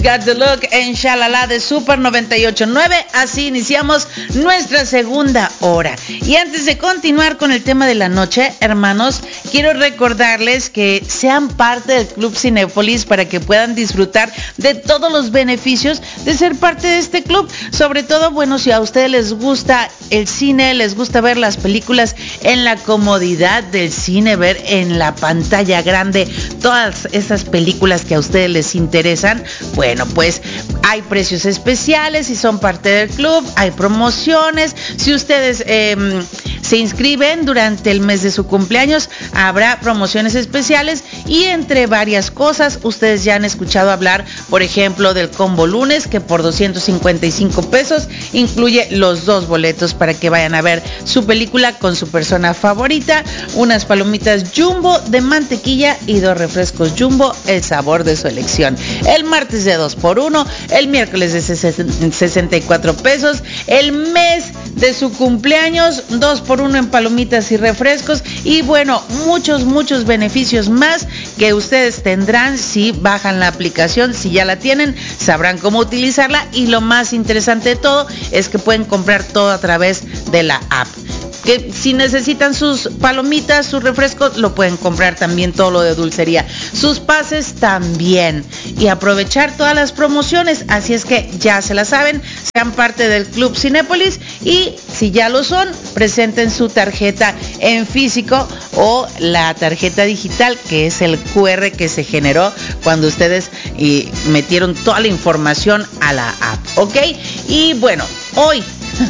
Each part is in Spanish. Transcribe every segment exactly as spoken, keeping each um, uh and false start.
Got the Look en Shalala de Super noventa y ocho punto nueve. Así iniciamos nuestra segunda hora. Y antes de continuar con el tema de la noche, hermanos, quiero recordarles que sean parte del Club Cinépolis para que puedan disfrutar de todos los beneficios de ser parte de este club. Sobre todo, bueno, si a ustedes les gusta el cine, les gusta ver las películas en la comodidad del cine, ver en la pantalla grande todas esas películas que a ustedes les interesan, pues Bueno, pues hay precios especiales si son parte del club, hay promociones. Si ustedes eh, se inscriben durante el mes de su cumpleaños, habrá promociones especiales y entre varias cosas, ustedes ya han escuchado hablar, por ejemplo, del combo lunes, que por doscientos cincuenta y cinco pesos incluye los dos boletos para que vayan a ver su película con su persona favorita, unas palomitas Jumbo de mantequilla y dos refrescos Jumbo, el sabor de su elección. El martes de dos por uno, el miércoles de sesenta y cuatro pesos, el mes de su cumpleaños dos por uno en palomitas y refrescos, y bueno, muchos muchos beneficios más que ustedes tendrán si bajan la aplicación. Si ya la tienen, sabrán cómo utilizarla, y lo más interesante de todo es que pueden comprar todo a través de la app. Que si necesitan sus palomitas, sus refrescos, lo pueden comprar también, todo lo de dulcería, sus pases también, y aprovechar todas las promociones. Así es que ya se la saben, sean parte del Club Cinépolis, y si ya lo son, presenten su tarjeta en físico o la tarjeta digital, que es el cu erre que se generó cuando ustedes y, metieron toda la información a la app, ¿ok? Y bueno, hoy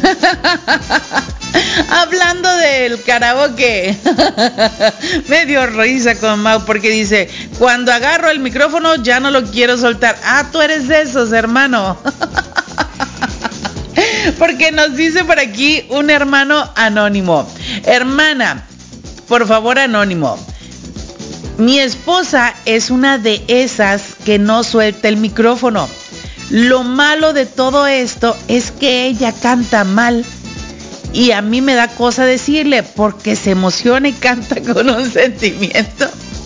hablando del karaoke, me dio risa con Mau porque dice, cuando agarro el micrófono ya no lo quiero soltar. Ah, tú eres de esos, hermano. Porque nos dice por aquí un hermano anónimo: hermana, por favor, anónimo, mi esposa es una de esas que no suelta el micrófono. Lo malo de todo esto es que ella canta mal, y a mí me da cosa decirle porque se emociona y canta con un sentimiento.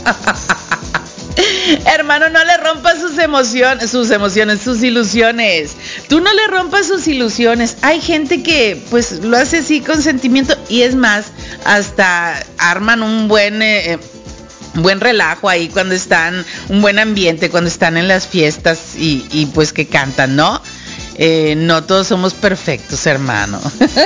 Hermano, no le rompas sus emociones, sus emociones, sus ilusiones. Tú no le rompas sus ilusiones. Hay gente que pues lo hace así con sentimiento, y es más, hasta arman un buen... Eh, buen relajo ahí cuando están, un buen ambiente cuando están en las fiestas y, y pues que cantan, ¿no? Eh, no todos somos perfectos, hermano.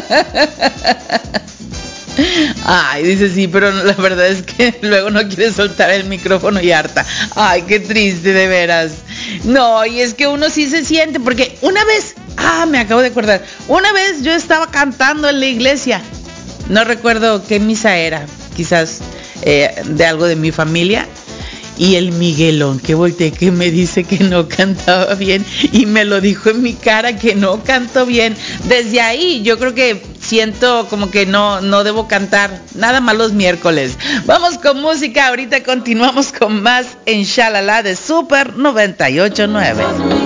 Ay, dice sí, pero la verdad es que luego no quiere soltar el micrófono y harta. Ay, qué triste, de veras. No, y es que uno sí se siente, porque una vez, ah, me acabo de acordar, una vez yo estaba cantando en la iglesia, no recuerdo qué misa era, quizás eh, de algo de mi familia, y el Miguelón que volteé, que me dice que no cantaba bien, y me lo dijo en mi cara que no canto bien. Desde ahí yo creo que siento como que no, no debo cantar nada más los miércoles. Vamos con música, ahorita continuamos con más en Shalala de Super noventa y ocho punto nueve.